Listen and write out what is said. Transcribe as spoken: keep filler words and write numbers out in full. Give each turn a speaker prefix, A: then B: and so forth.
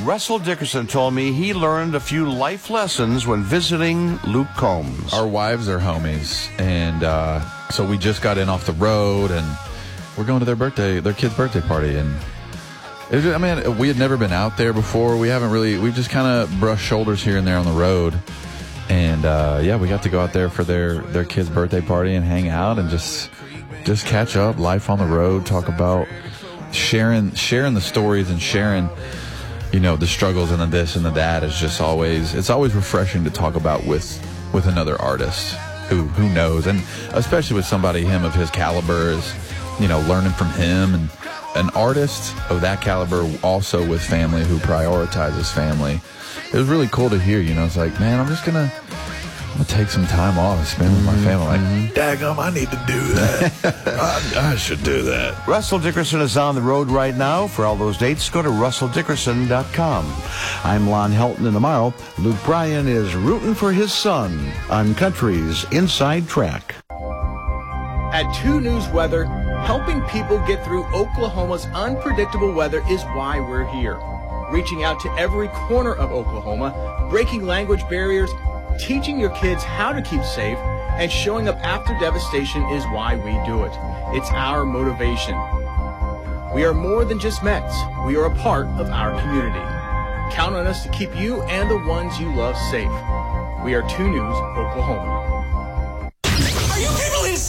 A: Russell Dickerson told me he learned a few life lessons when visiting Luke Combs.
B: Our wives are homies, and uh, so we just got in off the road, and we're going to their birthday, their kid's birthday party, and it was, I mean, we had never been out there before. We haven't really, we just kind of brushed shoulders here and there on the road, and uh, yeah, we got to go out there for their their kid's birthday party and hang out and just just catch up, life on the road, talk about sharing sharing the stories and sharing, you know, the struggles and the this and the that is just always, it's always refreshing to talk about with with another artist who who knows, and especially with somebody him of his caliber, is, you know, learning from him, and an artist of that caliber also with family who prioritizes family. It was really cool to hear, you know. It's like, man, I'm just gonna I'm gonna take some time off and spend with my family. Like, daggum, I need to do that. I, I should do that.
A: Russell Dickerson is on the road right now. For all those dates, go to russell dickerson dot com. I'm Lon Helton, and tomorrow, Luke Bryan is rooting for his son on Country's Inside Track.
C: At two News Weather, helping people get through Oklahoma's unpredictable weather is why we're here. Reaching out to every corner of Oklahoma, breaking language barriers, teaching your kids how to keep safe, and showing up after devastation is why we do it. It's our motivation. We are more than just Mets. We are a part of our community. Count on us to keep you and the ones you love safe. We are two News Oklahoma.